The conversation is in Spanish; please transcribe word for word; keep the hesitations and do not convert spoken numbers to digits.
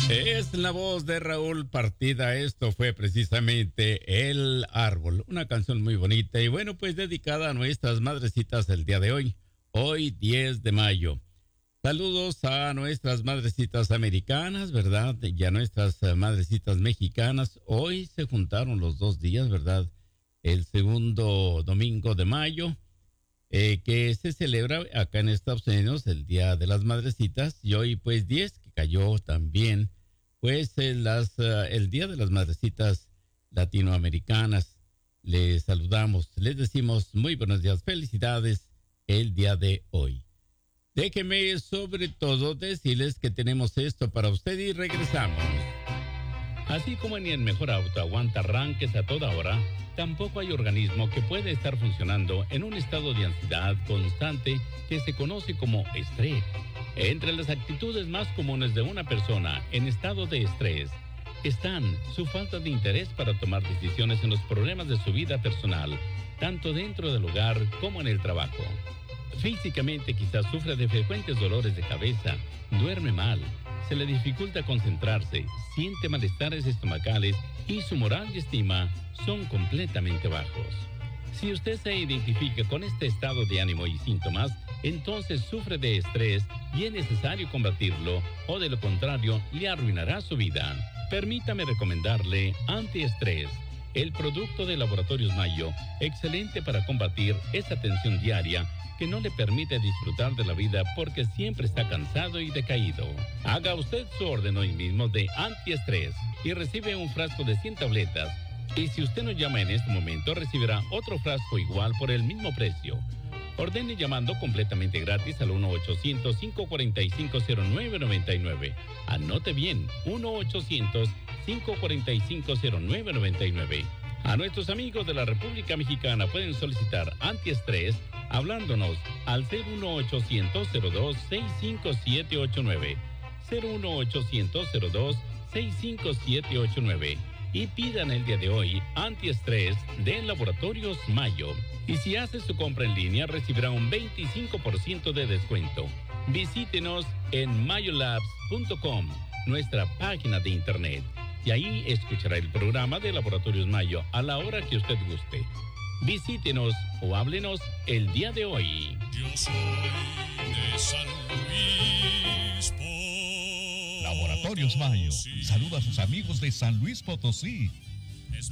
Es la voz de Raúl Partida. Esto fue precisamente El Árbol, una canción muy bonita y bueno, pues dedicada a nuestras madrecitas el día de hoy, hoy diez de mayo. Saludos a nuestras madrecitas americanas, ¿verdad? Y a nuestras madrecitas mexicanas. Hoy se juntaron los dos días, ¿verdad? El segundo domingo de mayo, eh, que se celebra acá en Estados Unidos el Día de las Madrecitas. Y hoy pues diez, que cayó también, pues eh, las, uh, el Día de las Madrecitas latinoamericanas. Les saludamos, les decimos muy buenos días, felicidades el día de hoy. Déjeme sobre todo decirles que tenemos esto para usted y regresamos. Así como ni el mejor auto aguanta arranques a toda hora, tampoco hay organismo que pueda estar funcionando en un estado de ansiedad constante que se conoce como estrés. Entre las actitudes más comunes de una persona en estado de estrés están su falta de interés para tomar decisiones en los problemas de su vida personal, tanto dentro del hogar como en el trabajo. Físicamente quizás sufre de frecuentes dolores de cabeza, duerme mal, se le dificulta concentrarse, siente malestares estomacales y su moral y estima son completamente bajos. Si usted se identifica con este estado de ánimo y síntomas, entonces sufre de estrés y es necesario combatirlo o de lo contrario le arruinará su vida. Permítame recomendarle Antiestrés, el producto de Laboratorios Mayo, excelente para combatir esa tensión diaria que no le permite disfrutar de la vida porque siempre está cansado y decaído. Haga usted su orden hoy mismo de Antiestrés y recibe un frasco de cien tabletas. Y si usted nos llama en este momento, recibirá otro frasco igual por el mismo precio. Ordene llamando completamente gratis al uno ochocientos, cinco cuatro cinco, cero nueve nueve nueve. Anote bien, uno ochocientos, cinco cuatro cinco, cero nueve nueve nueve. A nuestros amigos de la República Mexicana pueden solicitar Antiestrés hablándonos al cero uno ochocientos, cero dos, seis cinco siete ocho nueve, cero uno ochocientos, cero dos, seis cinco siete ocho nueve y pidan el día de hoy Antiestrés de Laboratorios Mayo. Y si hace su compra en línea recibirá un veinticinco por ciento de descuento. Visítenos en mayolabs punto com, nuestra página de internet, y ahí escuchará el programa de Laboratorios Mayo a la hora que usted guste. Visítenos o háblenos el día de hoy. Yo soy de San Luis Potosí. Laboratorios Mayo saluda a sus amigos de San Luis Potosí.